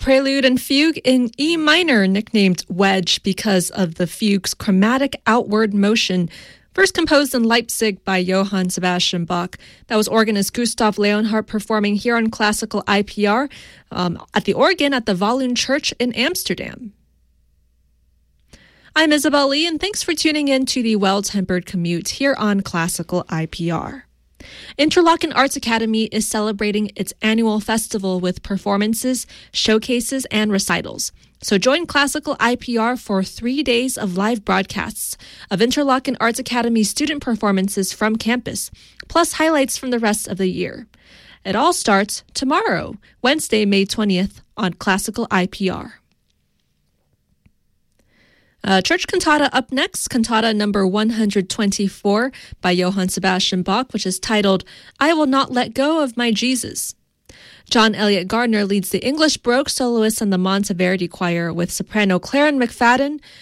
Prelude and Fugue in E minor, nicknamed Wedge because of the fugue's chromatic outward motion. First composed in Leipzig by Johann Sebastian Bach. That was organist Gustav Leonhardt performing here on Classical IPR at the organ at the Walloon Church in Amsterdam. I'm Isabel Lee, and thanks for tuning in to the Well-Tempered Commute here on Classical IPR. Interlochen Arts Academy is celebrating its annual festival with performances, showcases, and recitals. So join Classical IPR for 3 days of live broadcasts of Interlochen Arts Academy student performances from campus, plus highlights from the rest of the year. It all starts tomorrow, Wednesday, May 20th, on Classical IPR. Church cantata up next, cantata number 124 by Johann Sebastian Bach, which is titled, I Will Not Let Go of My Jesus. John Elliott Gardner leads the English Baroque soloists and the Monteverdi Choir with soprano Claren McFadden,